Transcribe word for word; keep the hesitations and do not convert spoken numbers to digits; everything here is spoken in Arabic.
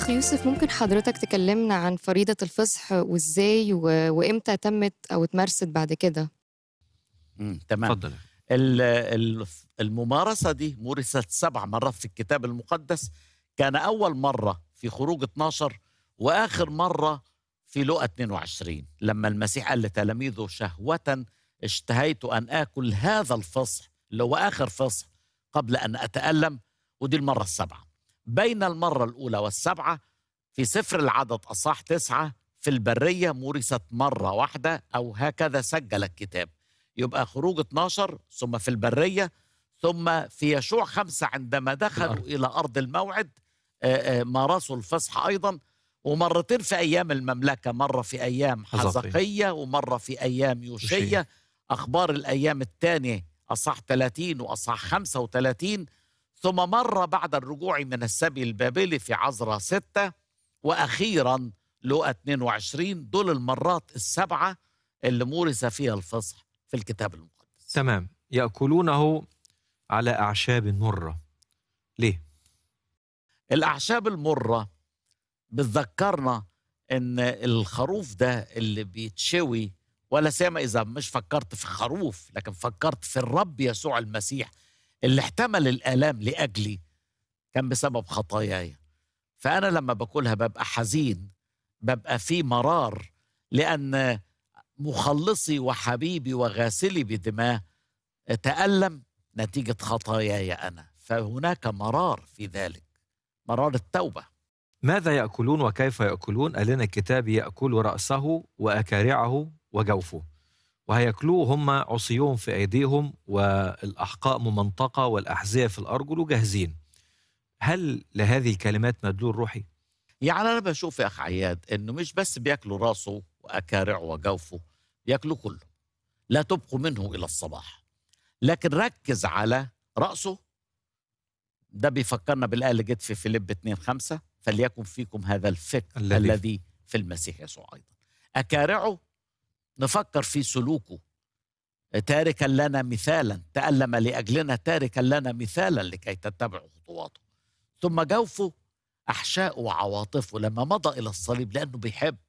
أخ يوسف، ممكن حضرتك تكلمنا عن فريضة الفصح وإزاي و... وإمتى تمت أو اتمارست بعد كده؟ إمم، تمام. اتفضل. ال ال الممارسة دي مُرِثت سبع مرات في الكتاب المقدس. كان أول مرة في خروج اتناشر وآخر مرة في لوقا اتنين وعشرين لمّا المسيح قال لتلاميذه: شهوةً اشتهيت أن آكل هذا الفصح اللي هو آخر فصح قبل أن أتألم، ودي المرة السابعة. بين المرة الأولى والسابعة في سفر العدد أصحاح تسعة في البرية مُرِثت مرة واحدة، أو هكذا سجّل الكتاب. يبقى خروج اتناشر، ثم في البرية، ثم في يشوع خمسة عندما دخلوا الأرض. إلى أرض الموعد آآ آآ مارسوا الفصح أيضًا، ومرتين في أيام المملكة، مرة في أيام حزقيا. حزقية ومرة في أيام يوشيا. يوشيا. أخبار الأيام التانية أصحاح ثلاثين وأصحاح خمسة وثلاثين، ثم مرة بعد الرجوع من السبي البابلي في عزرا ستة، وأخيرا لوقا اتنين وعشرين. دول المرات السبعة اللي مورث فيها الفصح في الكتاب المقدس. تمام. يأكلونه على أعشاب مرة. ليه؟ الأعشاب المرة بتذكرنا إن الخروف ده اللي بيتشوي، ولا سيما إذا مش فكرت في خروف لكن فكرت في الرب يسوع المسيح اللي احتمل الآلام لأجلي، كان بسبب خطاياي. فأنا لما باكلها ببقى حزين، ببقى في مرار، لأن مخلصي وحبيبي وغاسلي بدماه تألم نتيجة خطاياي أنا، فهناك مرار في ذلك، مرار التوبة. ماذا يأكلون وكيف يأكلون؟ قال لنا الكتاب: يأكل رأسه وأكارعه وجوفه، وهيأكلوه هم عصيون في أيديهم والأحقاء ممنطقة والأحذية في الأرجل وجاهزين. هل لهذه الكلمات مدلول روحي؟ يعني أنا بشوف يا أخ عياد إنه مش بس بياكلوا راسه وأكارعه وجوفه، بياكلوا كله، لا تبقوا منه إلى الصباح. لكن ركز على رأسه، ده بيفكرنا بالآية اللي جت في فيليب اتنين خمسة: فليكن فيكم هذا الفكر الذي الذي في المسيح يسوع أيضا. أكارعه نفكر في سلوكه، تاركا لنا مثالا، تألم لأجلنا تاركا لنا مثالا لكي تتبعوا خطواته. ثم جوفه أحشاءه وعواطفه لما مضى إلى الصليب، لأنه بيحب